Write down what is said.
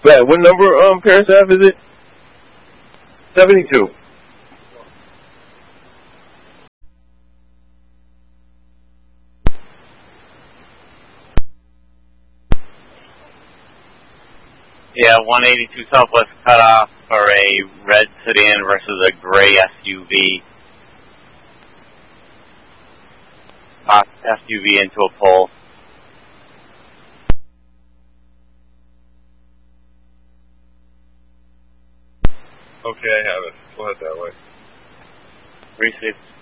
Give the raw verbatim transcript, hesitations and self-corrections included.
Matt, what number um paragraph is it? Seventy-two. Yeah, one eighty-two Southwest cutoff for a red sedan versus a gray S U V. Knocked S U V into a pole. Okay, I have it. We'll head that way. Received.